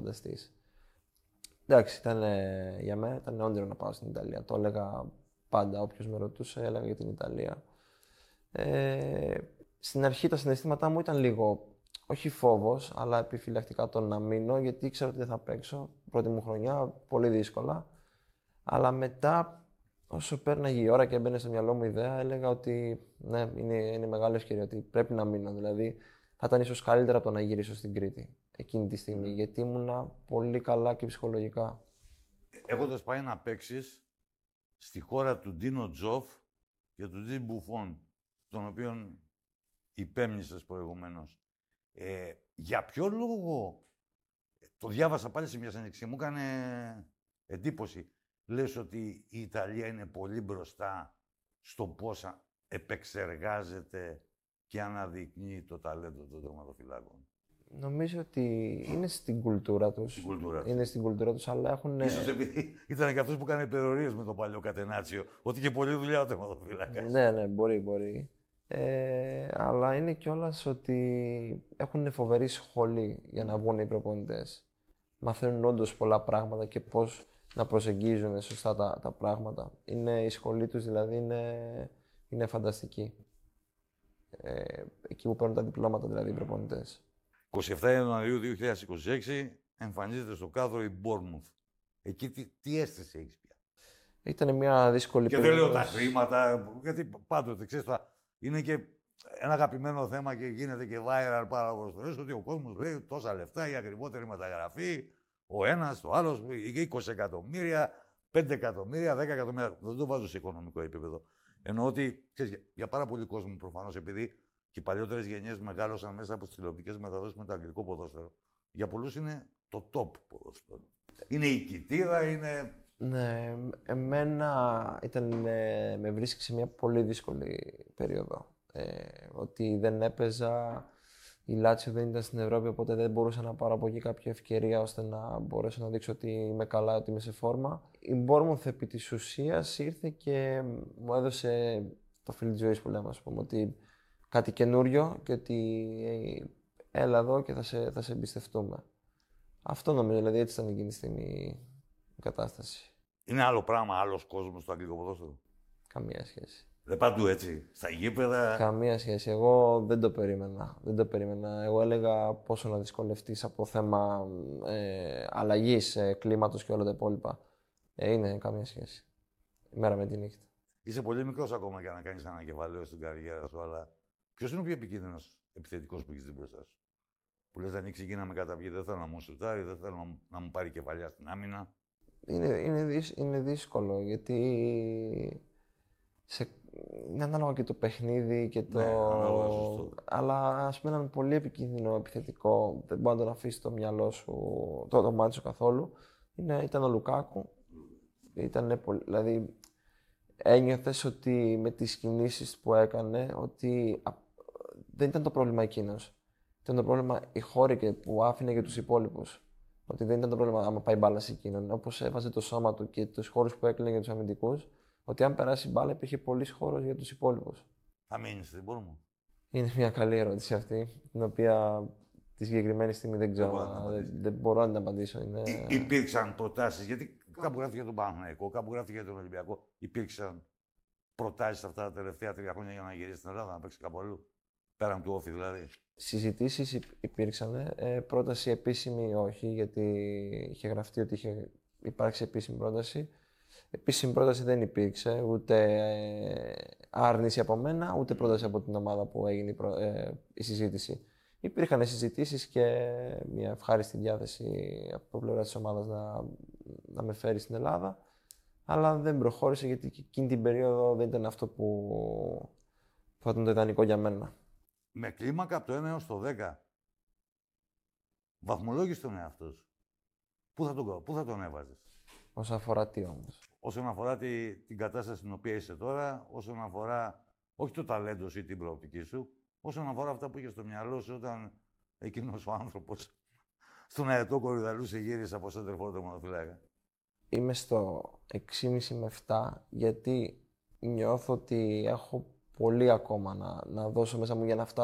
φανταστείς. Εντάξει, για μένα ήταν όνειρο να πάω στην Ιταλία. Το έλεγα πάντα, όποιος με ρωτούσε, έλεγα για την Ιταλία. Στην αρχή τα συναισθήματά μου ήταν λίγο, όχι φόβος, αλλά επιφυλακτικά το να μείνω, γιατί ήξερα ότι δεν θα παίξω. Πρώτη μου χρονιά, πολύ δύσκολα. Αλλά μετά, όσο πέρναγε η ώρα και έμπαινε στο μυαλό μου η ιδέα, έλεγα ότι ναι, είναι μεγάλη ευκαιρία, ότι πρέπει να μείνω. Δηλαδή, θα ήταν ίσως καλύτερα από το να γυρίσω στην Κρήτη εκείνη τη στιγμή, γιατί ήμουνα πολύ καλά και ψυχολογικά. Έχοντας πάει να παίξεις στη χώρα του Ντίνο Τζοφ και του Τζι Μπουφόν, τον οποίον υπέμνησες προηγουμένως. Για ποιο λόγο, το διάβασα πάλι σε μια συνέντευξη, μου έκανε εντύπωση. Λες ότι η Ιταλία είναι πολύ μπροστά στο πώς επεξεργάζεται και αναδεικνύει το ταλέντο των τερματοφυλάκων. Νομίζω ότι είναι στην κουλτούρα τους. Είναι στην κουλτούρα τους, αλλά έχουν... Ίσως επειδή ήταν και αυτός που έκανε υπερορίες με το παλιό Κατενάτσιο, ότι είχε πολλή δουλειά ο τερματοφύλακας. Ναι, μπορεί. Αλλά είναι κιόλας ότι έχουν φοβερή σχολή για να βγουν οι προπονητές. Μαθαίνουν όντως πολλά πράγματα και πώς να προσεγγίζουν σωστά τα πράγματα. Η σχολή τους δηλαδή είναι φανταστική. Εκεί που παίρνουν τα διπλώματα δηλαδή οι προπονητές. 27 Ιανουαρίου 2026 εμφανίζεται στο κάδρο η Bournemouth. Εκεί τι αίσθηση έχεις πια? Ήταν μια δύσκολη περίοδος. Και δεν λέω τα χρήματα, γιατί πάντοτε ξέρεις, είναι και ένα αγαπημένο θέμα και γίνεται και viral πάρα πολλές φορές, ότι ο κόσμος λέει τόσα λεφτά, η ακριβότερη μεταγραφή, ο ένας, το άλλος, 20 εκατομμύρια, 5 εκατομμύρια, 10 εκατομμύρια. Δεν το βάζω σε οικονομικό επίπεδο. Εννοώ ότι, ξέρεις, για πάρα πολύ κόσμο προφανώς, επειδή και οι παλιότερες γενιές μεγάλωσαν μέσα από τις τηλεοπτικές μεταδόσεις με το αγγλικό ποδόσφαιρο. Για πολλούς είναι το top ποδόσφαιρο. Είναι η κοιτίδα, είναι... Ναι, εμένα με βρίσκει σε μια πολύ δύσκολη περίοδο. Ότι δεν έπαιζα, η Λάτσιο δεν ήταν στην Ευρώπη, οπότε δεν μπορούσα να πάρω από εκεί κάποια ευκαιρία ώστε να μπορέσω να δείξω ότι είμαι καλά, ότι είμαι σε φόρμα. Η Bournemouth επί της ουσίας ήρθε και μου έδωσε το φιλί της ζωής που λέμε, ας πούμε, ότι κάτι καινούριο και ότι έλα εδώ και θα σε εμπιστευτούμε. Αυτό νομίζω, δηλαδή έτσι ήταν εκείνη τη στιγμή η κατάσταση. Είναι άλλο πράγμα, άλλος κόσμος στο αγγλικό ποδόσφαιρο? Καμία σχέση. Δεν παντού έτσι, στα γήπεδα. Καμία σχέση. Εγώ δεν το περίμενα. Εγώ έλεγα πόσο να δυσκολευτείς από θέμα αλλαγής κλίματος και όλα τα υπόλοιπα. Είναι καμία σχέση. Η μέρα με τη νύχτα. Είσαι πολύ μικρός ακόμα για να κάνεις ένα κεφαλαίο στην καριέρα σου, αλλά ποιος είναι ο πιο επικίνδυνος επιθετικός που έχεις δει μπροστά σου? Που λες, ανοίξει εκεί να με καταβγεί, δεν θέλω να μου σουτάρει, δεν θέλω να μου πάρει κεφαλιά στην άμυνα. Είναι δύσκολο, γιατί είναι ανάλογα και το παιχνίδι και το... Ναι, αλλά ας πούμε έναν πολύ επικίνδυνο επιθετικό, δεν μπορεί να τον αφήσει το μυαλό σου, το μάτι σου καθόλου. Ήταν ο Λουκάκου. Δηλαδή, ένιωθες ότι με τις κινήσεις που έκανε, ότι δεν ήταν το πρόβλημα εκείνος. Ήταν το πρόβλημα οι χώροι που άφηνε για τους υπόλοιπους. Ότι δεν ήταν το πρόβλημα άμα πάει μπάλα σε εκείνον. Όπως έβαζε το σώμα του και τους χώρους που έκλεινε για τους αμυντικούς, ότι αν περάσει μπάλα υπήρχε πολύς χώρος για τους υπόλοιπους. Θα μείνεις στην Bournemouth? Είναι μια καλή ερώτηση αυτή, την οποία τη συγκεκριμένη στιγμή δεν ξέρω. Δεν μπορώ να την απαντήσω. Υπήρξαν προτάσεις, γιατί κάπου γράφτηκε για τον Παναθηναϊκό, κάπου γράφτηκε για τον Ολυμπιακό. Υπήρξαν προτάσεις αυτά τα τελευταία 3 χρόνια για να γυρίσει στην Ελλάδα, να παίξει κάπου αλλού? Πέραν του Όφη δηλαδή. Συζητήσεις υπήρξαν. Πρόταση επίσημη όχι, γιατί είχε γραφτεί ότι είχε υπάρξει επίσημη πρόταση. Επίσημη πρόταση δεν υπήρξε, ούτε άρνηση από μένα, ούτε πρόταση από την ομάδα που έγινε η συζήτηση. Υπήρχαν συζητήσεις και μια ευχάριστη διάθεση από πλευρά της ομάδας να με φέρει στην Ελλάδα, αλλά δεν προχώρησε, γιατί εκείνη την περίοδο δεν ήταν αυτό που θα ήταν το ιδανικό για μένα. Με κλίμακα από το 1 έως το 10, βαθμολόγησε τον εαυτό σου. Πού θα τον έβαζες? Όσον αφορά τι όμως? Όσον αφορά την κατάσταση στην οποία είσαι τώρα, όσον αφορά όχι το ταλέντο σου ή την προοπτική σου, όσον αφορά αυτά που είχες στο μυαλό σου όταν εκείνος ο άνθρωπος στον αετό Κορυδαλού σε γύρισε από σέντερφορ τερματοφύλακα. Είμαι στο 6,5 με 7, γιατί νιώθω ότι έχω πολύ ακόμα να δώσω μέσα μου για να φτάσω